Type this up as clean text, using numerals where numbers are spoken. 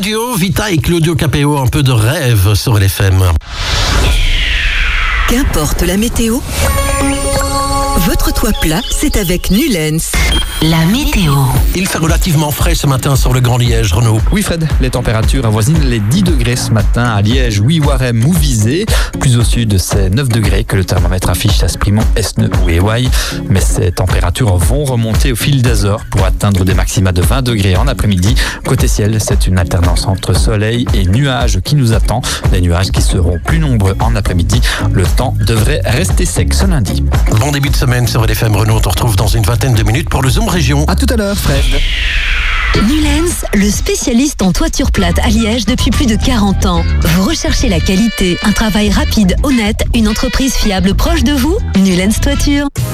duo, Vita et Claudio Capéo, un peu de rêve sur LFM. Qu'importe la météo, votre toit plat, c'est avec Nulens. La météo. Il fait relativement frais ce matin sur le Grand Liège, Renaud. Oui Fred, les températures avoisinent les 10 degrés ce matin à Liège, Ouiwarem ou Visé. Plus au sud, c'est 9 degrés que le thermomètre affiche à Sprimont, Esneux ou Éouaille. Mais ces températures vont remonter au fil des heures pour atteindre des maxima de 20 degrés en après-midi. Côté ciel, c'est une alternance entre soleil et nuages qui nous attend. Des nuages qui seront plus nombreux en après-midi. Le temps devrait rester sec ce lundi. Bon début de semaine sur LFM, Renaud. On te retrouve dans une vingtaine de minutes pour le Zoom Région. À tout à l'heure Fred. Nulens, le spécialiste en toiture plate à Liège depuis plus de 40 ans. Vous recherchez la qualité, un travail rapide, honnête, une entreprise fiable proche de vous? Nulens Toiture.